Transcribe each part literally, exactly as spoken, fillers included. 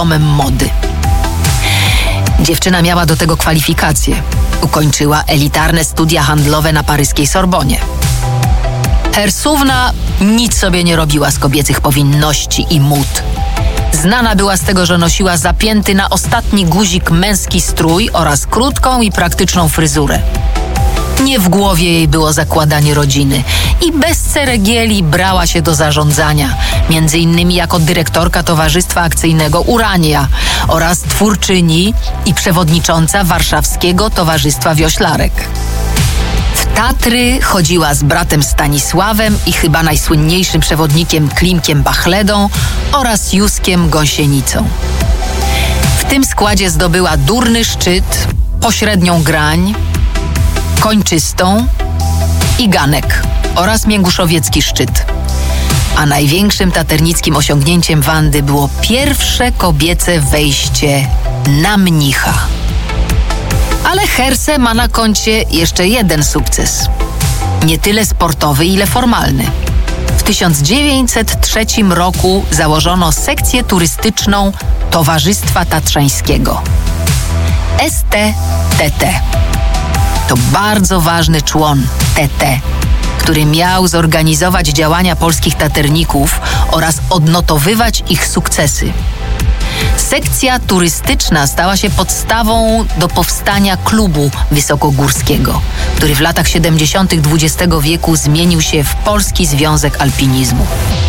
domem mody. Dziewczyna miała do tego kwalifikacje. Ukończyła elitarne studia handlowe na paryskiej Sorbonie. Hersówna nic sobie nie robiła z kobiecych powinności i mód. Znana była z tego, że nosiła zapięty na ostatni guzik męski strój oraz krótką i praktyczną fryzurę. Nie w głowie jej było zakładanie rodziny i bez ceregieli brała się do zarządzania, między innymi jako dyrektorka Towarzystwa Akcyjnego Urania oraz twórczyni i przewodnicząca Warszawskiego Towarzystwa Wioślarek. W Tatry chodziła z bratem Stanisławem i chyba najsłynniejszym przewodnikiem Klimkiem Bachledą oraz Józkiem Gąsienicą. W tym składzie zdobyła Durny Szczyt, Pośrednią Grań, Kończystą i Ganek oraz Mięguszowiecki Szczyt. A największym taternickim osiągnięciem Wandy było pierwsze kobiece wejście na mnicha. Ale Herse ma na koncie jeszcze jeden sukces. Nie tyle sportowy, ile formalny. W tysiąc dziewięćset trzecim roku założono sekcję turystyczną Towarzystwa Tatrzańskiego. S T T T. To bardzo ważny człon T T, który miał zorganizować działania polskich taterników oraz odnotowywać ich sukcesy. Sekcja turystyczna stała się podstawą do powstania klubu wysokogórskiego, który w latach siedemdziesiątych dwudziestego wieku zmienił się w Polski Związek Alpinizmu.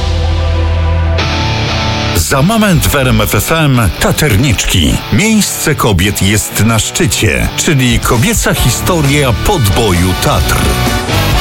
Za moment w R M F F M Taterniczki. Miejsce kobiet jest na szczycie, czyli kobieca historia podboju Tatr.